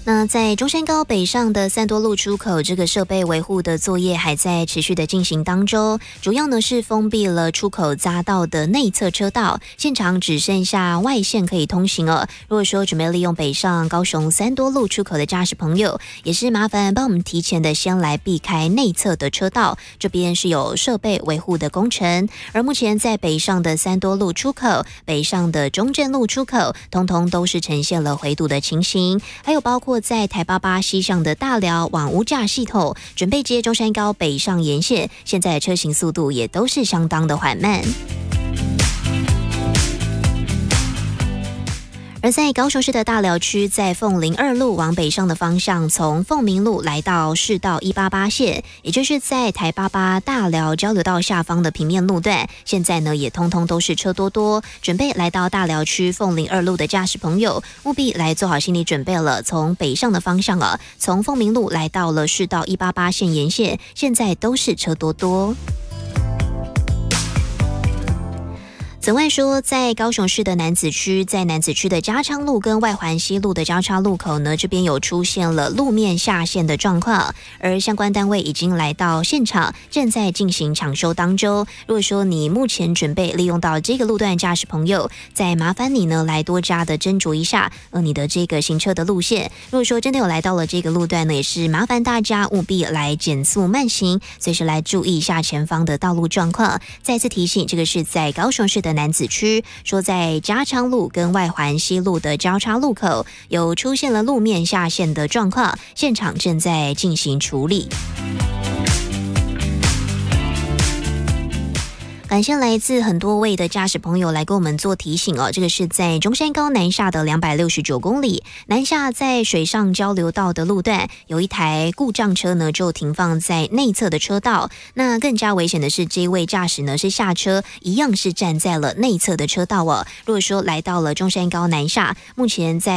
那在中山高北上的三多路出口，这个设备维护的作业还在持续的进行当中，主要呢是封闭了出口匝道的内侧车道，现场只剩下外线可以通行了。如果说准备利用北上高雄三多路出口的驾驶朋友，也是麻烦帮我们提前的先来避开内侧的车道，这边是有设备维护的工程。而目前在北上的三多路出口、北上的中正路出口，通通都是呈现了回堵的情形，还有包括在台88西上的大寮往五甲系统，准备接中山高北上沿线，现在车行速度也都是相当的缓慢。而在高雄市的大寮区，在凤林2路往北上的方向，从凤鸣路来到市道188线，也就是在台88大寮交流道下方的平面路段，现在呢也通通都是车多多。准备来到大寮区凤林2路的驾驶朋友，务必来做好心理准备了。从北上的方向从凤鸣路来到了市道188线沿线，现在都是车多多。此外说，在高雄市的楠梓区，在楠梓区的嘉昌路跟外环西路的交叉路口呢，这边有出现了路面下陷的状况，而相关单位已经来到现场，正在进行抢修当中。如果说你目前准备利用到这个路段，驾驶朋友，再麻烦你呢来多加的斟酌一下，你的这个行车的路线。如果说真的有来到了这个路段呢，也是麻烦大家务必来减速慢行，随时来注意一下前方的道路状况。再次提醒，这个是在高雄市的楠梓区，说在嘉昌路跟外环西路的交叉路口有出现了路面下陷的状况，现场正在进行处理。感谢来自很多位的驾驶朋友来跟我们做提醒这个是在中山高南下的269公里，南下在水上交流道的路段，有一台故障车呢就停放在内侧的车道。那更加危险的是，这一位驾驶呢是下车，一样是站在了内侧的车道如果说来到了中山高南下，目前在